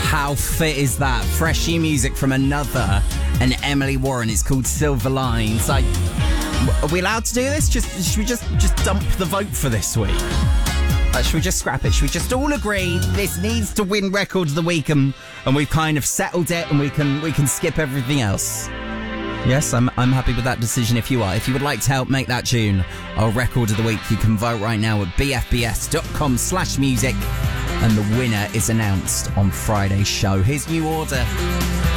How fit is that? Fresh new music from Another and Emily Warren. It's called Silver Lines. Are we allowed to do this? Should we just dump the vote for this week? Should we just scrap it? Should we just all agree this needs to win Record of the Week and we've kind of settled it and we can skip everything else? Yes, I'm happy with that decision if you are. If you would like to help make that tune our Record of the Week, you can vote right now at bfbs.com/music and the winner is announced on Friday's show. Here's New Order.